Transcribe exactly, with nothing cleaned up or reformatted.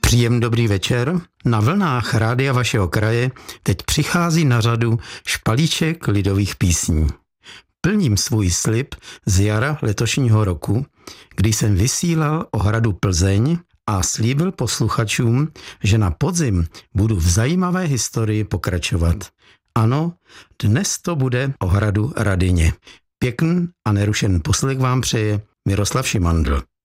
Příjemný dobrý večer. Na vlnách rádia vašeho kraje teď přichází na řadu špalíček lidových písní. Plním svůj slib z jara letošního roku, kdy jsem vysílal o hradu Plzeň a slíbil posluchačům, že na podzim budu v zajímavé historii pokračovat. Ano, dnes to bude o hradu Radyně. Pěkný a nerušený poslech vám přeje Miroslav Šimandl.